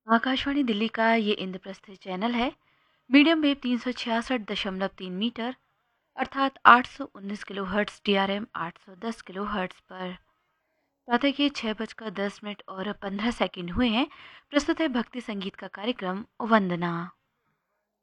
आकाशवाणी दिल्ली का ये इंद्रप्रस्थ चैनल है। मीडियम वेव 366.3 मीटर अर्थात 819 kilo hertz DRM 810 kilo hertz पर प्रातः के 6:10 और 15 सेकंड हुए हैं। प्रस्तुत है भक्ति संगीत का कार्यक्रम वंदना।